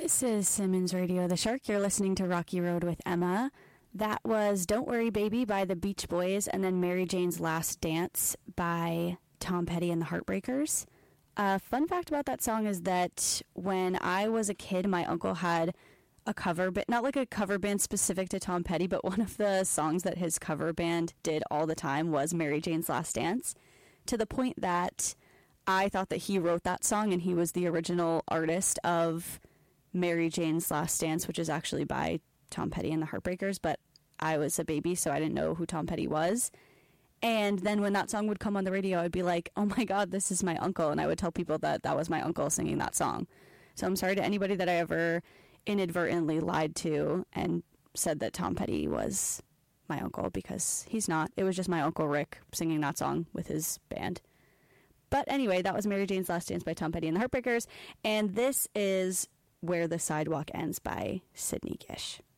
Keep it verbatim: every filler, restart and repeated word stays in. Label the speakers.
Speaker 1: This is Simmons Radio the Shark. You're listening to Rocky Road with Emma. That was Don't Worry Baby by the Beach Boys, and then Mary Jane's Last Dance by Tom Petty and the Heartbreakers. Uh, fun fact about that song is that when I was a kid, my uncle had a cover band, not like a cover band specific to Tom Petty, but one of the songs that his cover band did all the time was Mary Jane's Last Dance, to the point that I thought that he wrote that song and he was the original artist of Mary Jane's Last Dance, which is actually by Tom Petty and the Heartbreakers, but I was a baby, so I didn't know who Tom Petty was. And then when that song would come on the radio, I'd be like, oh my God, this is my uncle. And I would tell people that that was my uncle singing that song. So I'm sorry to anybody that I ever inadvertently lied to and said that Tom Petty was my uncle, because he's not. It was just my Uncle Rick singing that song with his band. But anyway, that was Mary Jane's Last Dance by Tom Petty and the Heartbreakers. And this is Where the Sidewalk Ends by Sidney Gish.